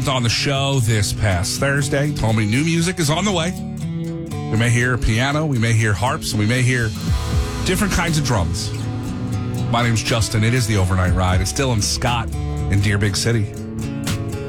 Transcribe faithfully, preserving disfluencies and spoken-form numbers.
On the show this past Thursday, told me new music is on the way. We may hear piano, we may hear harps, and we may hear different kinds of drums. My name's Justin. It is the Overnight Ride. It's Dylan Scott in Deer Big City.